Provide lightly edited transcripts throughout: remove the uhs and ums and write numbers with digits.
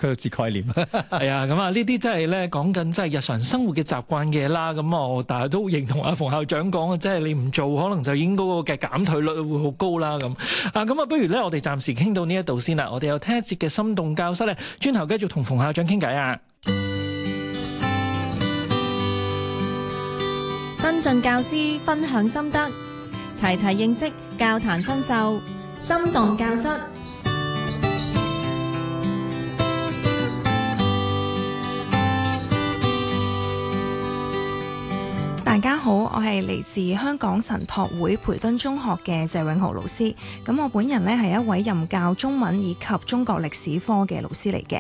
佢個字概念。 係啊，咁啊呢啲真係咧講緊真係日常生活嘅習慣嘅啦。咁我大家都認同阿馮校長講嘅，即係你唔做，可能就已經嗰個嘅減退率會好高啦。咁啊，不如咧我哋暫時傾到呢一度先啦。我哋有聽一節嘅心動教室咧，轉頭繼續同馮校長傾偈啊。 新晉教師分享心得，齊齊認識教壇新秀，心動教室。 大家好，我係嚟自香港神託會培敦中學嘅謝永豪老師。咁我本人呢係一位任教中文以及中國歷史科嘅老師嚟嘅。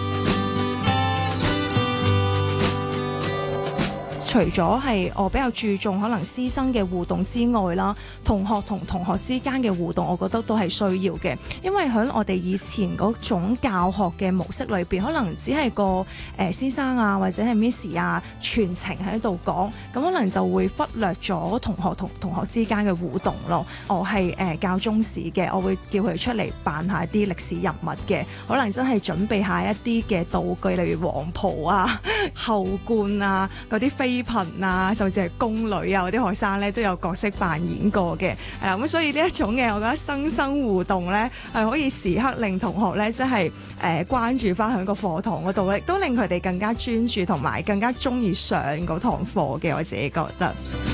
除咗係我比較注重可能師生嘅互動之外啦，同學同同學之間嘅互動，我覺得都係需要嘅。因為喺我哋以前嗰種教學嘅模式裏邊，可能只係個先生啊或者係 Miss 啊全程喺度講，咁可能就會忽略咗同學同同學之間嘅互動咯。我係教中史嘅，我會叫佢出嚟扮下啲歷史人物嘅，可能真係準備下一啲嘅道具，例如黃袍啊、後冠啊、嗰啲飛頻啊，甚至係宮女啊，嗰啲學生咧都有角色扮演過嘅。係啦，咁所以呢一種嘅，我覺得生生互動咧係可以時刻令同學咧即係關注翻喺個課堂嗰度咧，亦都令佢哋更加專注同埋更加中意上嗰堂課嘅。我自己覺得。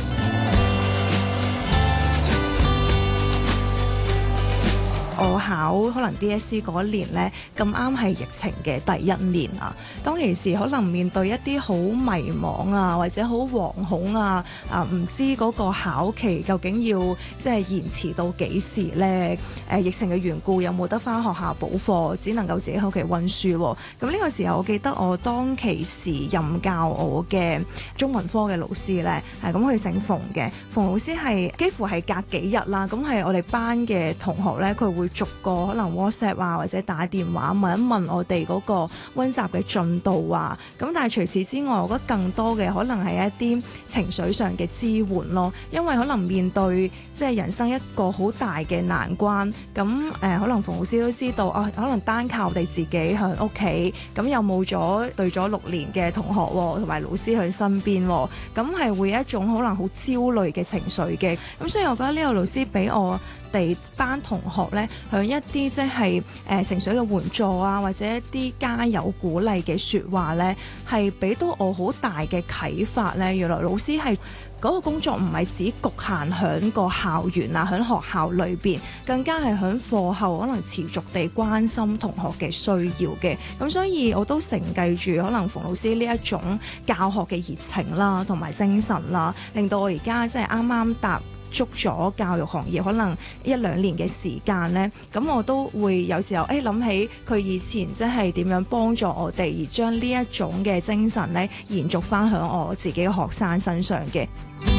我考可能 DSE 嗰一年呢，咁啱係疫情嘅第一年啊。當其時可能面對一啲好迷茫啊，或者好惶恐啊，唔知嗰個考期究竟要即係延遲到幾時呢？疫情嘅緣故，有冇得返學校補課，只能夠自己喺屋企温書喎。咁呢個時候，我記得我當其時任教我嘅中文科嘅老師呢，咁佢姓馮嘅，馮老師係幾乎係隔幾日啦，咁係我哋班嘅同學呢，佢會逐個可能 WhatsApp 啊或者打電話問一問我哋嗰個溫習嘅進度啊，咁但係除此之外，我覺得更多嘅可能係一啲情緒上嘅支援咯，因為可能面對即係人生一個好大嘅難關，咁可能馮老師都知道啊，可能單靠我哋自己喺屋企，咁又冇咗對咗6年嘅同學同埋老師喺身邊，咁係會有一種可能好焦慮嘅情緒嘅，咁所以我覺得呢個老師俾我哋班同學呢，向一啲即係情緒嘅援助啊，或者一啲加油鼓勵嘅説話呢，係俾到我好大嘅啟發呢。原來老師係嗰個工作唔係只局限喺個校園啊，喺學校裏邊，更加係喺課後可能持續地關心同學嘅需要嘅。咁所以我都承繼住可能馮老師呢一種教學嘅熱情啦，同埋精神啦，令到我而家即係啱啱踏足咗教育行業可能1-2年嘅時間呢，咁我都會有時候諗起佢以前即係點樣幫助我哋，而將呢一種嘅精神呢延續翻喺我自己嘅學生身上嘅。